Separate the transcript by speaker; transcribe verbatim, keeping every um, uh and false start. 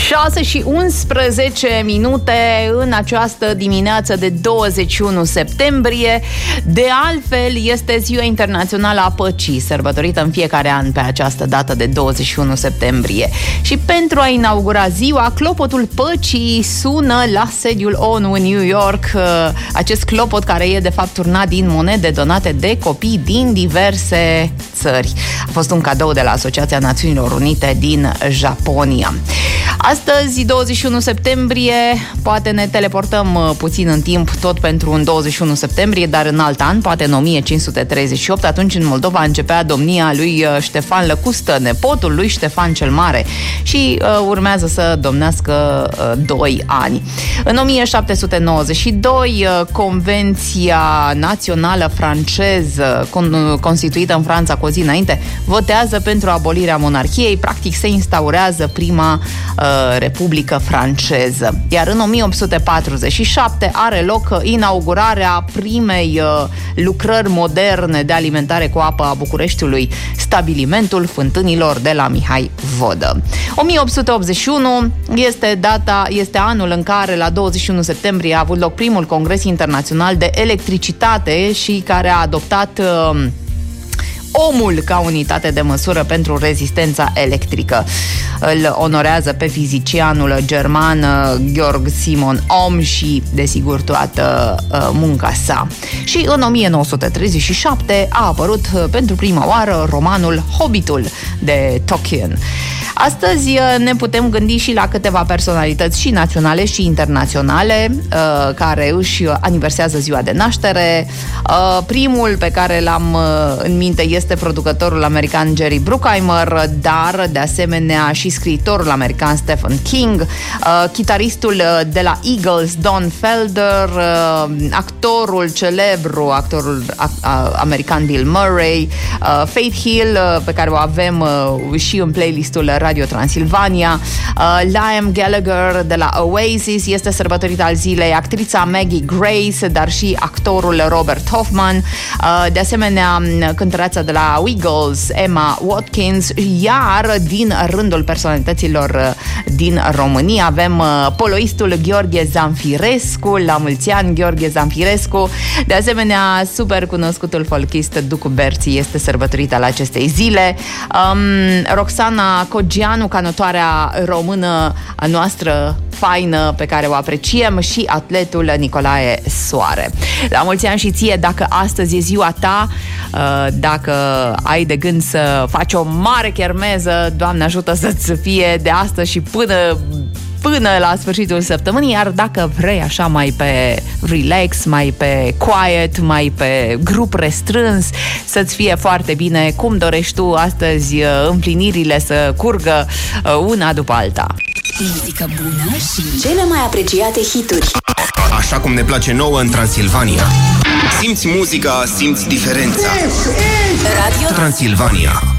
Speaker 1: șase și unsprezece minute în această dimineață de douăzeci și unu septembrie. De altfel, este Ziua Internațională a Păcii, sărbătorită în fiecare an pe această dată de douăzeci și unu septembrie. Și pentru a inaugura ziua, clopotul păcii sună la sediul O N U în New York. Acest clopot care e de fapt turnat din monede donate de copii din diverse țări. A fost un cadou de la Asociația Națiunilor Unite din Japonia. Astăzi, douăzeci și unu septembrie, poate ne teleportăm puțin în timp tot pentru un douăzeci și unu septembrie, dar în alt an, poate în o mie cinci sute treizeci și opt, atunci în Moldova începea domnia lui Ștefan Lăcustă, nepotul lui Ștefan cel Mare, și uh, urmează să domnească uh, doi ani. În o mie șapte sute nouăzeci și doi, uh, Convenția Națională Franceză, con- constituită în Franța cu o zi înainte, votează pentru abolirea monarhiei. Practic se instaurează prima uh, Republică Franceză. Iar în o mie opt sute patruzeci și șapte are loc inaugurarea primei uh, lucrări moderne de alimentare cu apă a Bucureștiului, stabilimentul Fântânilor de la Mihai Vodă. o mie opt sute optzeci și unu este data, este anul în care la douăzeci și unu septembrie a avut loc primul Congres Internațional de Electricitate și care a adoptat uh, omul ca unitate de măsură pentru rezistența electrică. Îl onorează pe fizicianul german Georg Simon Ohm și, desigur, toată uh, munca sa. Și în o mie nouă sute treizeci și șapte a apărut uh, pentru prima oară romanul Hobbitul de Tolkien. Astăzi ne putem gândi și la câteva personalități și naționale și internaționale uh, care își aniversează ziua de naștere. Uh, primul pe care l-am uh, în minte este producătorul american Jerry Bruckheimer, dar de asemenea și scriitorul american Stephen King, uh, chitaristul de la Eagles Don Felder, uh, actorul celebru, actorul uh, american Bill Murray, uh, Faith Hill, uh, pe care o avem uh, și în playlistul Radio Transilvania, uh, Liam Gallagher de la Oasis este sărbătorită al zilei, actrița Maggie Grace, dar și actorul Robert Hoffman, uh, de asemenea cântăreața de la Wiggles, Emma Watkins, iar din rândul personalităților din România avem uh, poloistul Gheorghe Zanfirescu, la mulți ani Gheorghe Zanfirescu, de asemenea super cunoscutul folchist Ducu Berții este sărbătorită la acestei zile, um, Roxana Cogianu, canotoarea română a noastră faină pe care o apreciem, și atletul Nicolae Soare. La mulți ani și ție, dacă astăzi e ziua ta, dacă ai de gând să faci o mare chermeză, Doamne ajută să-ți fie de astăzi și până până la sfârșitul săptămânii, iar dacă vrei așa mai pe relax, mai pe quiet, mai pe grup restrâns, să-ți fie foarte bine cum dorești tu astăzi, împlinirile să curgă una după alta.
Speaker 2: Muzică bună și cele mai apreciate hituri.
Speaker 3: Așa cum ne place nouă în Transilvania. Simți muzica, simți diferența. Radio Transilvania.